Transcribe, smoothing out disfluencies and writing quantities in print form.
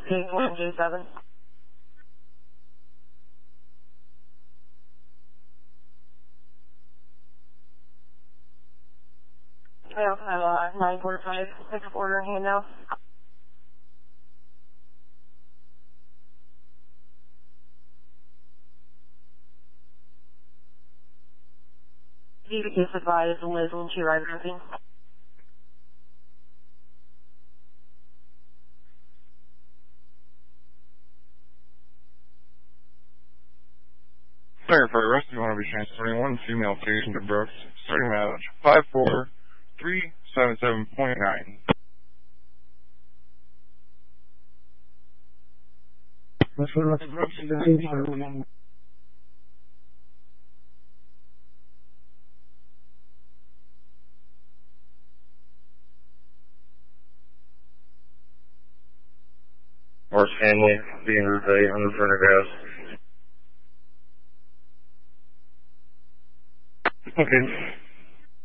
King 1J7. I also have a 945 pickup order in hand now. DVK advised Liz when she arrived at the scene. Sorry for arrest. You want to be transferring one female patient to Brooks, starting at 54377.9. Let's go to Brooks again. Or Stanley, being Route 800 Prendergast. Okay.